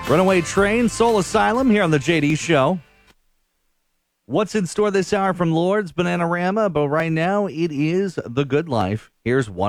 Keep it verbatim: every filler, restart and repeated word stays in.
Runaway Train, Soul Asylum here on the J D Show. What's in store this hour from Lord's Bananarama? But right now, it is The Good Life. Here's one.